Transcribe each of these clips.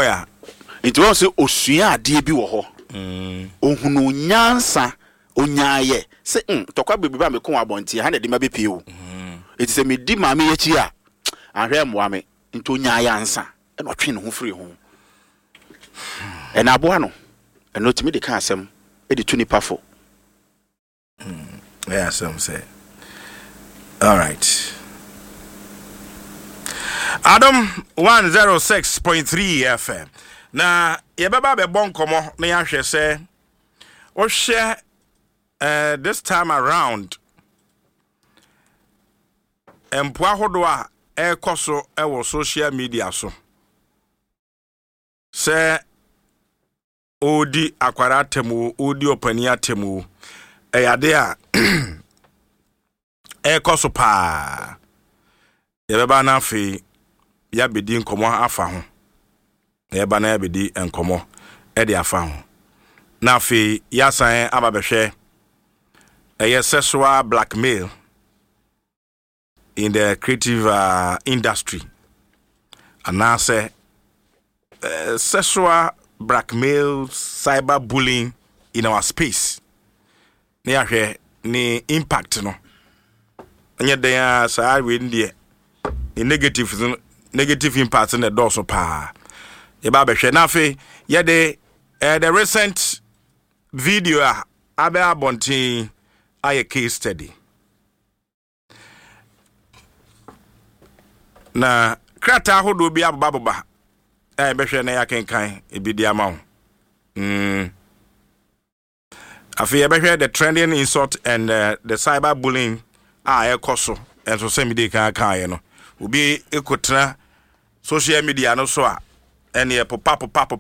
ya nti won se osua ade bi wo ho ohunu nyansa onyaye se tokwa bebe ba me ko abonti ha na de ma be pie o eti se me di ma me yachi a ahwe moa me nti onyaye ansa e no twe ne ho firi ho e na aboa no e no timi de ka asem e de tuni pafo yeah some say all right Adam 106.3 FM na yebeba be bon komo na ya hwe se o share this time around empo ahodo a ekoso ewo social media so se odi akwara atemu odi opani atemu eyade a ekoso pa yebeba na afi ya bedi nkomo afa ho yeba na ya bedi nkomo e de afa ho na afi ya san ababehwe sexual blackmail in the creative industry and now say sexual blackmail cyberbullying in our space ni impact no anya dey say we ndie negative impact in the doors pa e ba behwe na fe ye the recent video abe abontin a case study na krata hodo bi ababa behwe na ya kenkan e bi di ama ho afi behwe the trending insult and the cyberbullying ekoso enso semi dey kan ye no obi ekotra social media no so a ene papa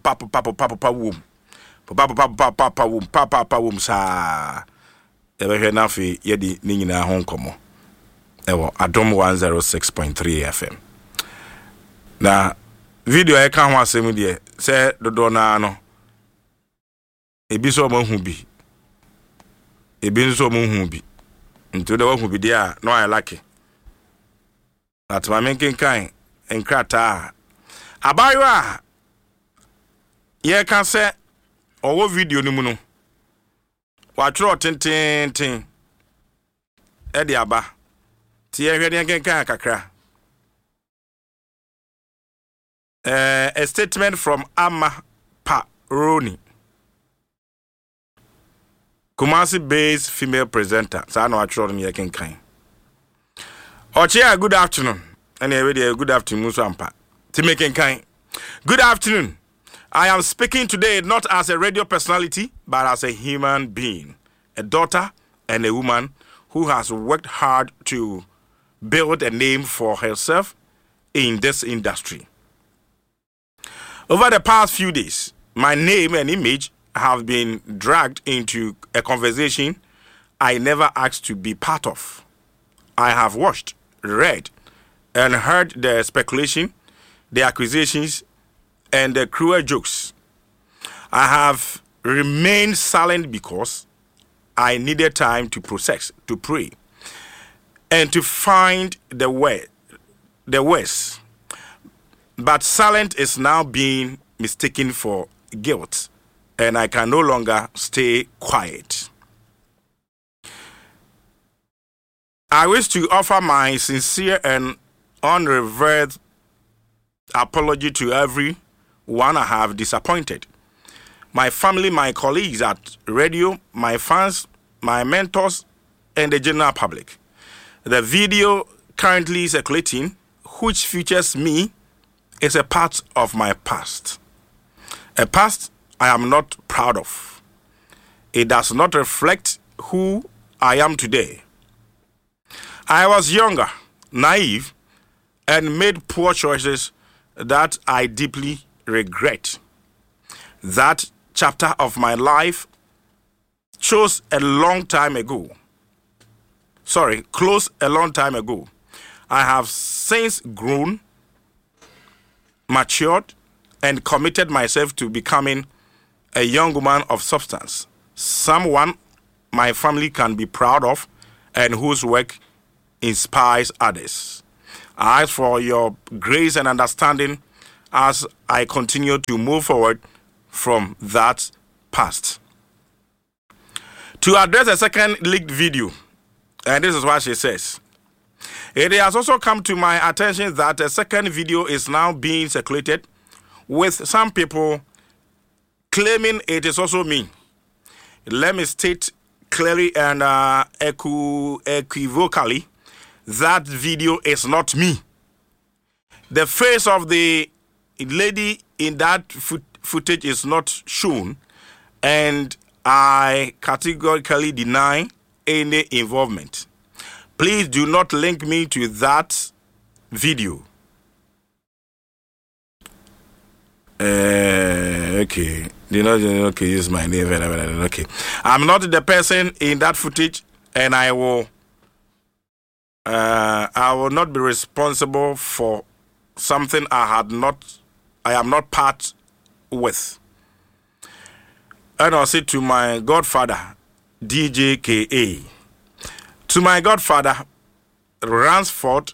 wom sa ebehwe na afi yedi ni nyina ho nkomo ewo Adom 106.3 FM na video e kan ho asem de se dodo na no ebi so mo hu bi ebi so mo hu bi nto de wo hu bi de a no I like atma menken kan enkrata abayo ye kan se owo video ni mu no wa tro tenten e de aba ti ye hwede kenkan kakra a statement from Amma Paroni, Kumasi-based female presenter. So I know I told me I can kind. Ochia, good afternoon. Anyway, good afternoon, Musampa. Timekin kind. Good afternoon. I am speaking today not as a radio personality, but as a human being, a daughter and a woman who has worked hard to build a name for herself in this industry. Over the past few days, my name and image have been dragged into a conversation I never asked to be part of. I have watched, read, and heard the speculation, the accusations, and the cruel jokes. I have remained silent because I needed time to process, to pray, and to find the words. But silence is now being mistaken for guilt, and I can no longer stay quiet. I wish to offer my sincere and unreserved apology to everyone I have disappointed. My family, my colleagues at radio, my fans, my mentors, and the general public. The video currently circulating, which features me, is a part of my past. A past I am not proud of. It does not reflect who I am today. I was younger, naive, and made poor choices that I deeply regret. That chapter of my life closed a long time ago. I have since grown, matured, and committed myself to becoming a young woman of substance, someone my family can be proud of and whose work inspires others. I ask for your grace and understanding as I continue to move forward from that past. To address a second leaked video, and this is what she says. It has also come to my attention that a second video is now being circulated with some people claiming it is also me. Let me state clearly and equivocally that video is not me. The face of the lady in that footage is not shown, and I categorically deny any involvement. Please do not link me to that video. Okay. Okay, use my name. Okay. I'm not the person in that footage, and I will not be responsible for something I am not part with. And I'll say to my godfather, DJ KA, to my godfather, Rexford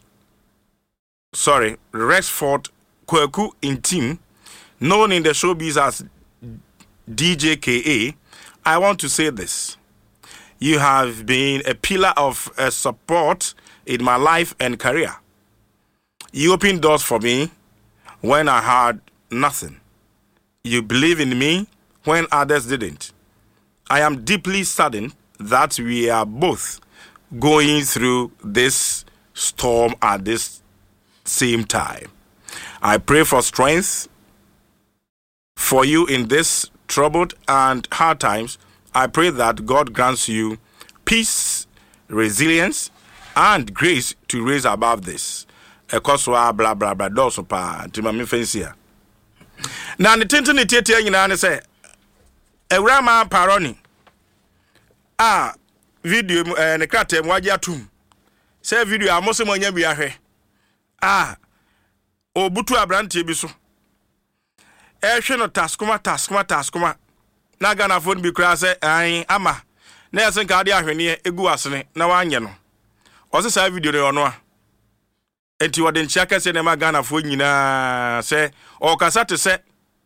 Kweku Intim, known in the showbiz as DJ KA, I want to say this. You have been a pillar of support in my life and career. You opened doors for me when I had nothing. You believe in me when others didn't. I am deeply saddened that we are both going through this storm at this same time. I pray for strength for you in this troubled and hard times. I pray that God grants you peace, resilience, and grace to raise above this. Ekoswa blah blah blah doso pa timami fensia. Na ne tenten ne tietie nyina ne se Ewrama Paroni video ne kratem waje atum. Se video amose mo nya bia hwe. Obutu abrante bi so. Ehwe no taskuma. Na Ghana phone bi kra se ama. Na yesen ka ade ahwene egu asene na wanye no. Ose sa video ne ono a. Enti wode nchia se ne ma Ghana phone nyina se okasa te se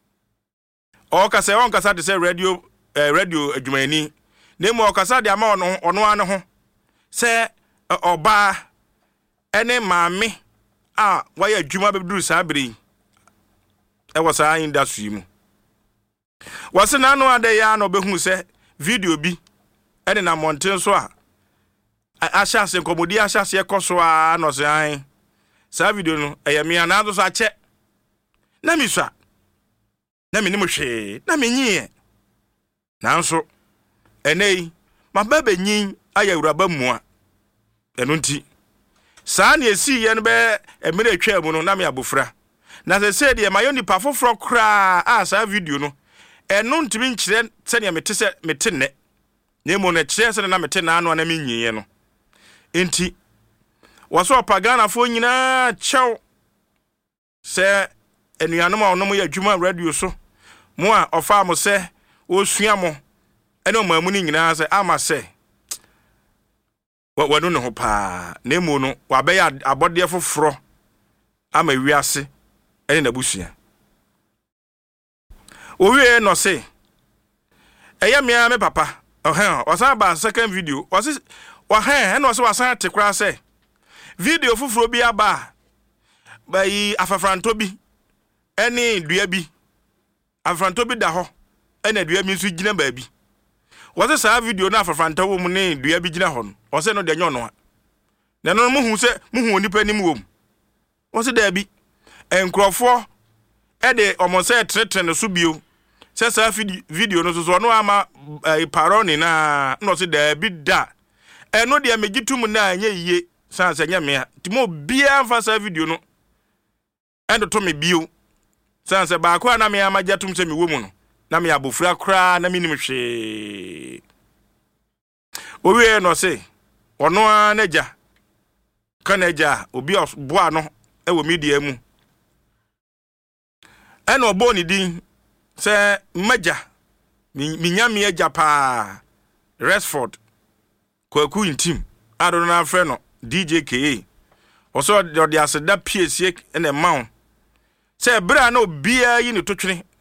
radio adwumani nemu okasa de ama ono ane ho se oba ene maame waya adwuma bebduru sabiri e wasa industry mu wase na no ade ya no behu se video bi ene na monten so ahyase komodi ahyase ekoso no se sa video no eyamia na so ache na miswa na minimu hwe na menyie nanso enei mababa nyin ayawuraba mua eno nti saa na esi ye no be emere atwa mu no na me abofra na se de mayo nipa foforo kra saa video no eno ntimi nkyire se ne mete ne nemo na kyire se na mete na anu na menyie no enti waso pagana fo nyina chew se enuanom a onom ya adwuma radio so mo a ofa mo se osua mo ene o mamu ni nyina se ama se wanu no ho pa nemu no wabe ya abode foforo ama wiase ene na busua owie no se eya me papa wasan ba second video wase ene wase wasan tekra se video foforo bi aba bayi afafranto bi ene dua bi afafranto bi da ho ene dua mi nso gina ba bi wase saa video na afafranto wo mu ne dua bi gina ho no wase no de nyo no na no mu hu onipa nim wo mu wase da bi enkrofo ede omose tretre no so bio se saa video no so no ama paroni na no se da bi da eno de megitum na anya yiye sanse nya me timo bia fa saa video no endo to me bio sanse ba kwa na me amajatum se me wo mu no na me abofra kra na minim hwe owie no se ono anaja kanaja obi boa no e wo media mu eno obo ni din se maja minyame aja pa Rexford Kweku Intim adona frɛ no DJ KA also the aseda PSA in a mount Say bra no bia yi ne to twene